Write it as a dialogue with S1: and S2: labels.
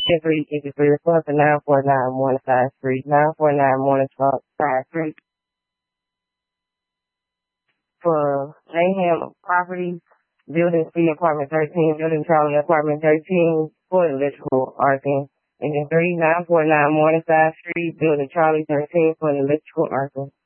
S1: 363 response to 949 Morningside Street. 949 Morningside Street. For Mayhem Properties, Building C, Apartment 13, Building Charlie, Apartment 13, for electrical arson. And then 3949 Morningside Street, Building Charlie 13, for electrical arson.